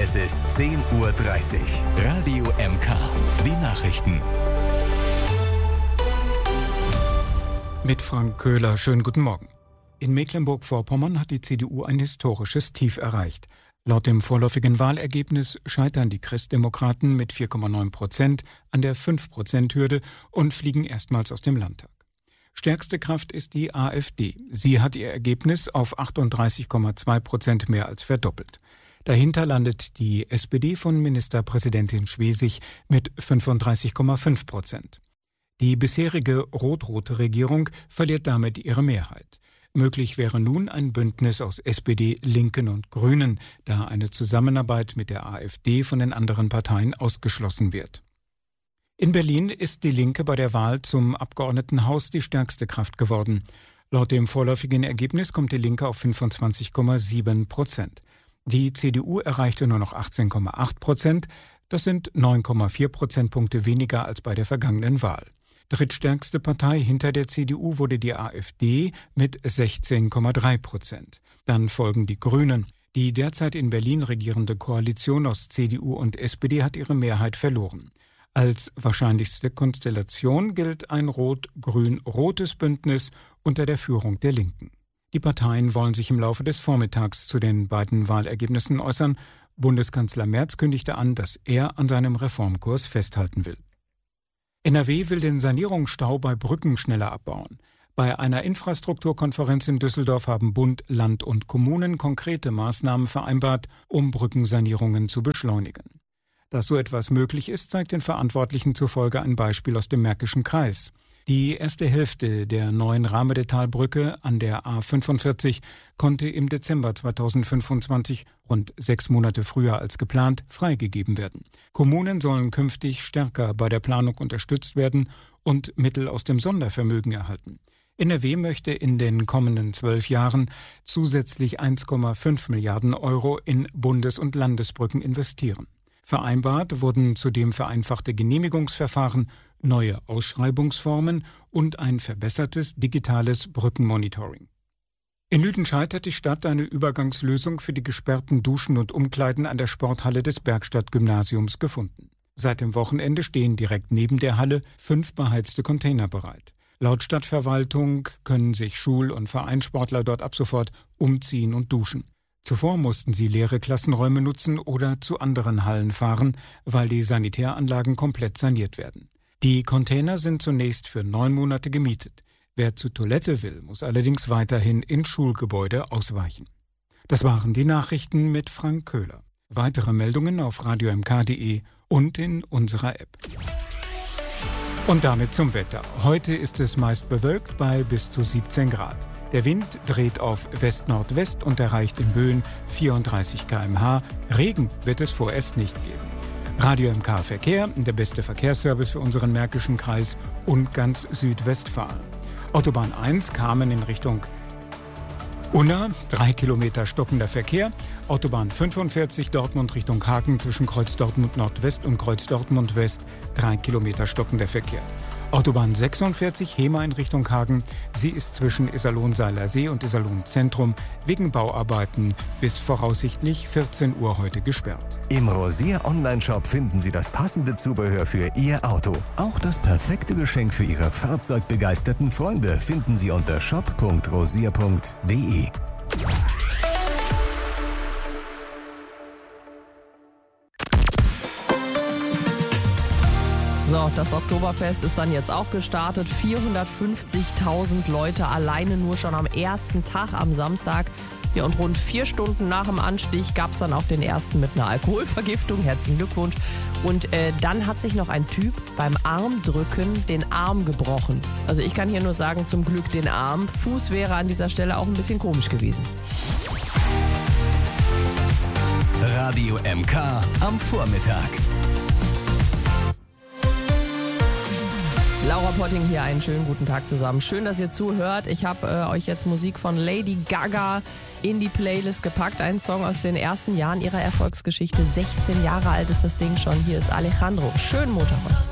Es ist 10:30 Uhr. Radio MK. Die Nachrichten. Mit Frank Köhler, schönen guten Morgen. In Mecklenburg-Vorpommern hat die CDU ein historisches Tief erreicht. Laut dem vorläufigen Wahlergebnis scheitern die Christdemokraten mit 4,9% an der 5%-Hürde und fliegen erstmals aus dem Landtag. Stärkste Kraft ist die AfD. Sie hat ihr Ergebnis auf 38,2% mehr als verdoppelt. Dahinter landet die SPD von Ministerpräsidentin Schwesig mit 35,5%. Die bisherige rot-rote Regierung verliert damit ihre Mehrheit. Möglich wäre nun ein Bündnis aus SPD, Linken und Grünen, da eine Zusammenarbeit mit der AfD von den anderen Parteien ausgeschlossen wird. In Berlin ist die Linke bei der Wahl zum Abgeordnetenhaus die stärkste Kraft geworden. Laut dem vorläufigen Ergebnis kommt die Linke auf 25,7%. Die CDU erreichte nur noch 18,8%. Das sind 9,4 Prozentpunkte weniger als bei der vergangenen Wahl. Drittstärkste Partei hinter der CDU wurde die AfD mit 16,3%. Dann folgen die Grünen. Die derzeit in Berlin regierende Koalition aus CDU und SPD hat ihre Mehrheit verloren. Als wahrscheinlichste Konstellation gilt ein rot-grün-rotes Bündnis unter der Führung der Linken. Die Parteien wollen sich im Laufe des Vormittags zu den beiden Wahlergebnissen äußern. Bundeskanzler Merz kündigte an, dass er an seinem Reformkurs festhalten will. NRW will den Sanierungsstau bei Brücken schneller abbauen. Bei einer Infrastrukturkonferenz in Düsseldorf haben Bund, Land und Kommunen konkrete Maßnahmen vereinbart, um Brückensanierungen zu beschleunigen. Dass so etwas möglich ist, zeigt den Verantwortlichen zufolge ein Beispiel aus dem Märkischen Kreis. Die erste Hälfte der neuen Rahmedetalbrücke an der A45 konnte im Dezember 2025, rund 6 Monate früher als geplant, freigegeben werden. Kommunen sollen künftig stärker bei der Planung unterstützt werden und Mittel aus dem Sondervermögen erhalten. NRW möchte in den kommenden 12 Jahren zusätzlich 1,5 Milliarden Euro in Bundes- und Landesbrücken investieren. Vereinbart wurden zudem vereinfachte Genehmigungsverfahren, neue Ausschreibungsformen und ein verbessertes digitales Brückenmonitoring. In Lüdenscheid hat die Stadt eine Übergangslösung für die gesperrten Duschen und Umkleiden an der Sporthalle des Bergstadt-Gymnasiums gefunden. Seit dem Wochenende stehen direkt neben der Halle 5 beheizte Container bereit. Laut Stadtverwaltung können sich Schul- und Vereinssportler dort ab sofort umziehen und duschen. Zuvor mussten sie leere Klassenräume nutzen oder zu anderen Hallen fahren, weil die Sanitäranlagen komplett saniert werden. Die Container sind zunächst für 9 Monate gemietet. Wer zur Toilette will, muss allerdings weiterhin in Schulgebäude ausweichen. Das waren die Nachrichten mit Frank Köhler. Weitere Meldungen auf radiomk.de und in unserer App. Und damit zum Wetter. Heute ist es meist bewölkt bei bis zu 17 Grad. Der Wind dreht auf West-Nordwest und erreicht in Böen 34 km/h. Regen wird es vorerst nicht geben. Radio MK Verkehr, der beste Verkehrsservice für unseren Märkischen Kreis und ganz Südwestfalen. Autobahn 1 Kamen in Richtung Unna, 3 Kilometer stockender Verkehr. Autobahn 45 Dortmund Richtung Hagen zwischen Kreuz Dortmund Nordwest und Kreuz Dortmund West, 3 Kilometer stockender Verkehr. Autobahn 46 Hema in Richtung Hagen. Sie ist zwischen Iserlohn-Seiler See und Iserlohn-Zentrum wegen Bauarbeiten bis voraussichtlich 14 Uhr heute gesperrt. Im Rosier Online-Shop finden Sie das passende Zubehör für Ihr Auto. Auch das perfekte Geschenk für Ihre fahrzeugbegeisterten Freunde finden Sie unter shop.rosier.de. So, das Oktoberfest ist dann jetzt auch gestartet. 450.000 Leute alleine nur schon am ersten Tag am Samstag. Ja, und rund 4 Stunden nach dem Anstich gab es dann auch den ersten mit einer Alkoholvergiftung. Herzlichen Glückwunsch. Und dann hat sich noch ein Typ beim Armdrücken den Arm gebrochen. Also ich kann hier nur sagen, zum Glück den Arm. Fuß wäre an dieser Stelle auch ein bisschen komisch gewesen. Radio MK am Vormittag. Laura Potting hier, einen schönen guten Tag zusammen. Schön, dass ihr zuhört. Ich habe euch jetzt Musik von Lady Gaga in die Playlist gepackt. Ein Song aus den ersten Jahren ihrer Erfolgsgeschichte. 16 Jahre alt ist das Ding schon. Hier ist Alejandro. Schönen Montag euch.